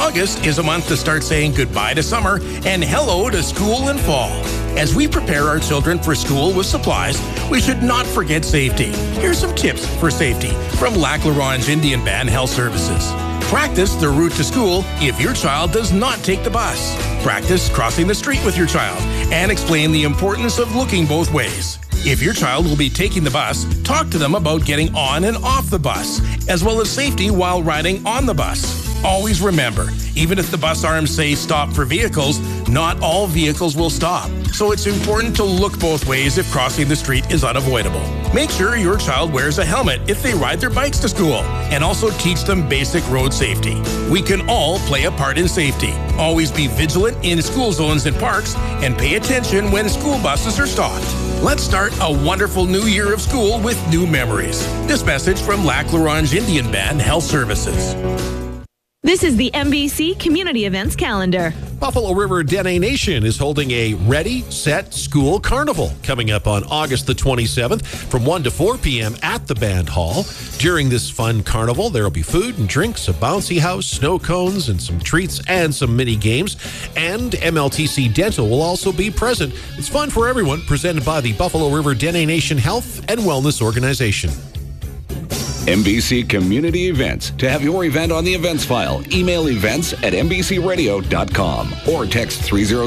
August is a month to start saying goodbye to summer and hello to school and fall. As we prepare our children for school with supplies, we should not forget safety. Here's some tips for safety from Lac La Ronge Indian Band Health Services. Practice the route to school if your child does not take the bus. Practice crossing the street with your child and explain the importance of looking both ways. If your child will be taking the bus, talk to them about getting on and off the bus, as well as safety while riding on the bus. Always remember, even if the bus arms say stop for vehicles, not all vehicles will stop. So it's important to look both ways if crossing the street is unavoidable. Make sure your child wears a helmet if they ride their bikes to school, and also teach them basic road safety. We can all play a part in safety. Always be vigilant in school zones and parks, and pay attention when school buses are stopped. Let's start a wonderful new year of school with new memories. This message from Lac La Ronge Indian Band Health Services. This is the MBC Community Events Calendar. Buffalo River Dene Nation is holding a Ready, Set, School Carnival coming up on August the 27th from 1 to 4 p.m. at the Band Hall. During this fun carnival, there will be food and drinks, a bouncy house, snow cones, and some treats and some mini games. And MLTC Dental will also be present. It's fun for everyone, presented by the Buffalo River Dene Nation Health and Wellness Organization. MBC Community Events. To have your event on the events file, email events@mbcradio.com or text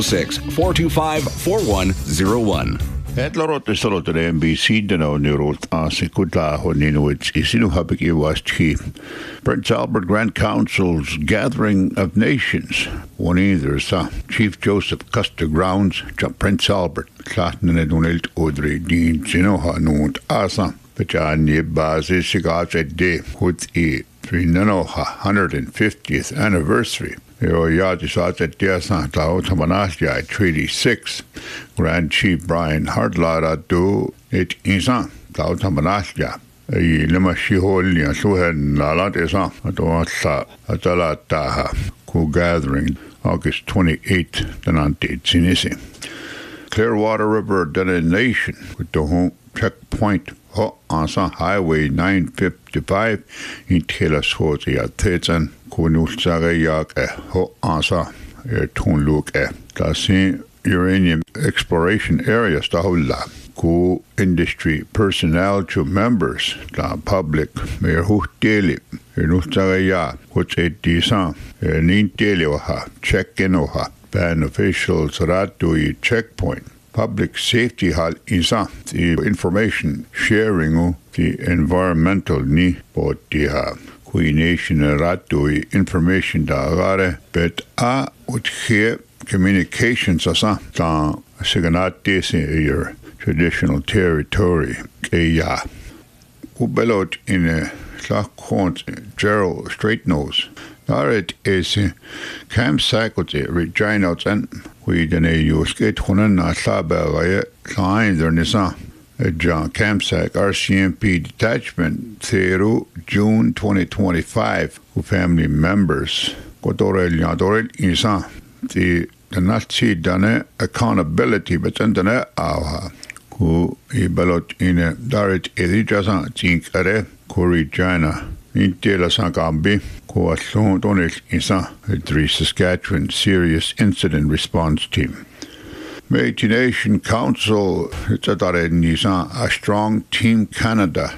306-425-4101. Etlorot solo to MBC dano nirot asikutla honinowitz isinuhabiki wastki. Prince Albert Grand Council's Gathering of Nations. One either sa Chief Joseph Custer Grounds, Prince Albert, Klatnanedunilt Audrey Dean Sinoha Nunt Asa. Pachani Bazi Sigate Day with E. 150th anniversary. Yadisat Diasan Tao Tamanasya Treaty 6. Grand Chief Brian Hardlara do it Insan Tao Tamanasya. Lima Shiholia Suhan Lalatisa Atalataha Ku Gathering August 28th Danante Sinisi. Clearwater River Dene Nation with the home checkpoint Asa Highway 955 in Telashotia Tetsan Kunusagayak Ho Asa Tunluk Tasi uranium exploration area Stahula Ku industry personnel to members the public Mayor Daily Nusagaya which a desan Nintelioha check-in oha ban officials Ratui checkpoint. Public safety hal isa the information sharing the environmental ni botiha kui nation ratui information da gare bet a uthe communications asa ta siganate your traditional territory ya ubelot in a Clark Gerald Straight Nose. Naret is campsite Regina and we didn't use get one and a saber client or Nisa. A John campsite RCMP detachment through June 2025 who family members Kotorel Yadorel Isa the Nazi done accountability but then aha who he ballot in a direct Edijasa Jink Are Regina. Intela Sangambi, Coason Donald Isa, the Saskatchewan Serious Incident Response Team. Métis Nation Council, a strong Team Canada,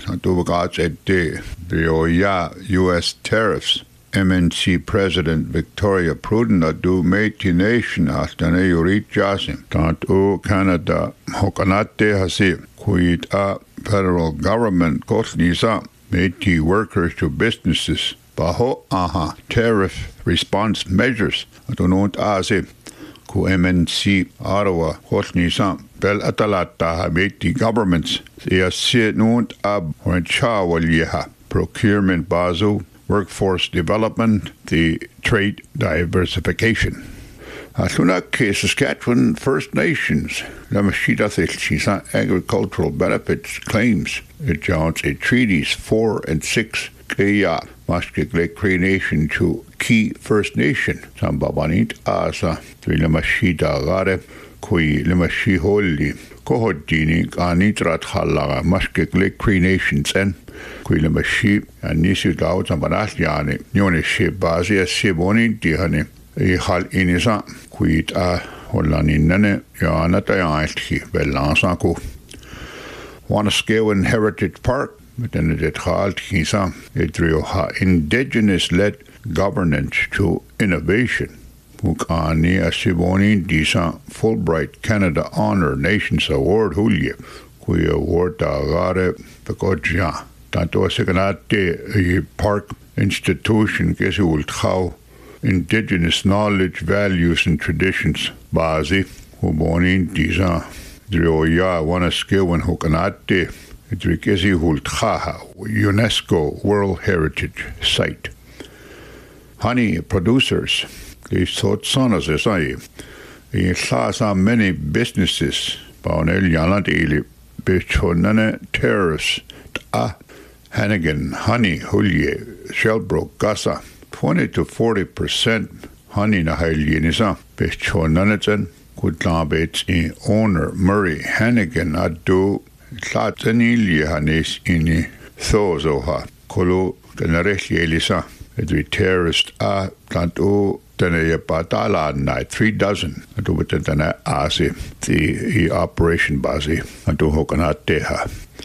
the U.S. tariffs. MNC President Victoria Pruden do Métis Nation Astane Yurit Jasim, Tanto Canada Hokanate Hasi, Kuit a federal government Kosnisa. Métis workers to businesses, Baho Aha, tariff response measures, Adonot Aze, Ku MNC Ottawa, Hosnisan, Bel Atalata, Métis governments, Siasit Nunt Ab, Horncha Walyeha, procurement Bazu, workforce development, the trade diversification. Asunak Saskatchewan First Nations, Lamashita Thilchisa agricultural benefits claims. It joins a treaties 4 and 6 Kaya Maskik Lake Cree Nation to Key First Nation. Sambabanit asa Twilamashita Gare Kui Limashi Holy Kohodini Anitrat Halaga Maskik Lake Cree Nations and Kui Limashi and Nisu Dao Sambanasiani Yonishi Bazia Siboni Dihani Ihal Inisa Kuit a Holaninane Yana Tayanti Belansaku. Wanaskewen Heritage Park. Then it had kisa idrioha indigenous-led governance to innovation. Mukani asiboni disa Fulbright Canada Honor Nations Award hulye kui award agare pekoja. Tanto sekanate park institution kesul khau indigenous knowledge, values and traditions bazi huboni disa drioya wanaskewen hukanate Idrikesi Hulthaha, UNESCO World Heritage Site. Honey producers, these thought sonas as I. In many businesses, Baunel Yalant Eli, Bichonane terrace, Hannigan, honey, Hulye, Shellbrook, Gasa, 20 to 40% honey na Hailienisa, Bichonanaten, Kudlabets in owner Murray Hannigan Adu. Tlatanilia hanes ini thozoha kolo ganarech elisa edri terrorist a tanto tene patala night 3 dozen atu betana ase the operation base atu hokanateha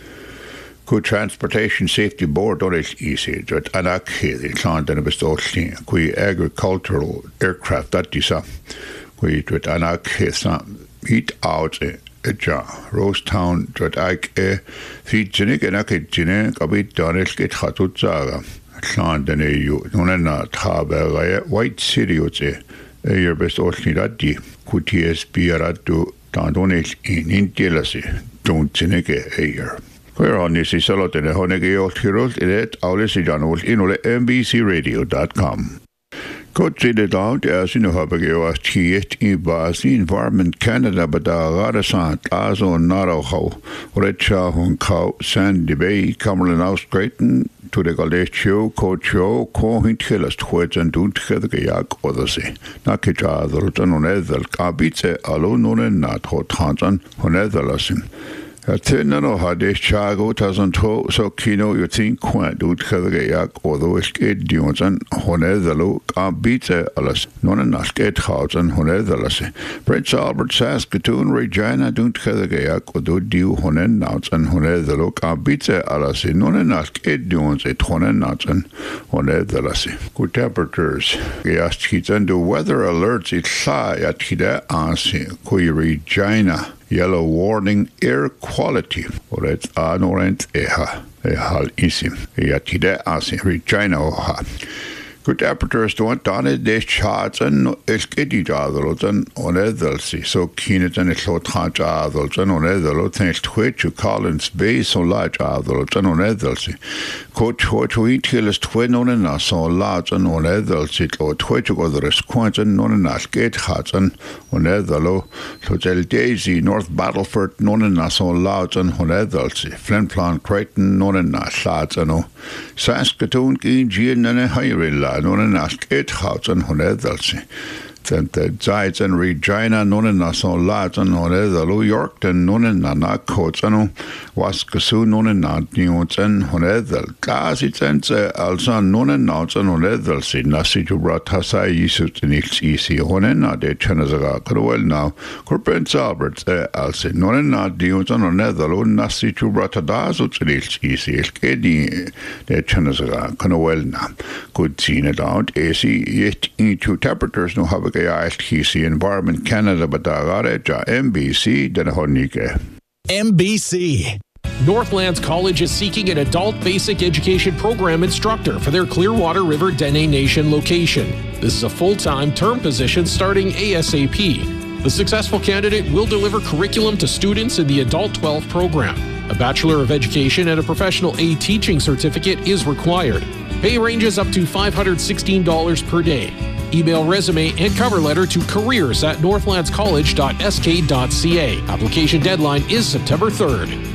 ku transportation safety board ores easy jot anak the clan den bestolling ku agricultural aircraft that disa ku jot anak heat out Ja, Rosetown dort ike fitjene genaketjene kabit donel ket khatut zaga klandene yu nonena thabe White City ote your best ornidati kuties biaratu tandonel in intelasi don't tineke air Where on this is salotene honege otirot idet aules janol inole mbcradio.com Kotside down as in Habageo Tiet Ibasi Environment Canada Badagarasant Azo Naraho Recha Hunkau Sandy Bay Cumberland House Creighton to the Galecho Cocho Cohin Hillest Twits and Dunt Hedayak Odase Nakija the Rutan Onedel Kabitse Alone Nat Hot Hansan Honedelasin Tenano Hades Chago Tazanto so Kino you think quite do Kagayak or the Westgate Dionsan Honedalo Kabite Alas non an Asket Housen Honedalas Prince Albert Saskatoon Regina don't Kagayak or do Dew Honen Nauts and Honedalo Kabite Alas non an Asket Dions et Honen Nauts and Honedalas. Good temperatures Gaskits and do weather alerts it sigh at Hida Ansi Kui Regina. Yellow warning air quality. Oret anorent eha ehal isim. Yatide asin Regina oha. Good temperatures don't done de charts and eskedi jadrotan on edelsi. So kinetan a clotan jadrotan on edelotan twitch Collins Bay so large jadrotan on edelsi. Coach Hoy Tillis twin on a so large and on edelsi or twitch or the resquantan on a skate hats and on edelo. Hotel Daisy North Battleford non a so large and on edelsi. Flintplan Creighton non a large and Saskatoon Gin and a higher non en asket housen honedelse. Tente Zaitsen Regina non en nason laten honedelo Yorkton non en nanakotsano Waskasu non en natnionsen honedel. Klasitsense alsan non en nautsen honedelse nasi jubratasa yisut nils isi honena de chenazaga kruel now. Prince Albert alsin non en natnionsen honedelo nasi jubratadazut nils isi elkedi de chenazaga kruel now. Good scene it out. AC yet into temperatures no have a Environment Canada Badagareja MBC Denahonike. MBC. Northlands College is seeking an adult basic education program instructor for their Clearwater River Dene Nation location. This is a full-time term position starting ASAP. The successful candidate will deliver curriculum to students in the Adult 12 program. A Bachelor of Education and a Professional A Teaching Certificate is required. Pay ranges up to $516 per day. Email resume and cover letter to careers@northlandscollege.sk.ca. Application deadline is September 3rd.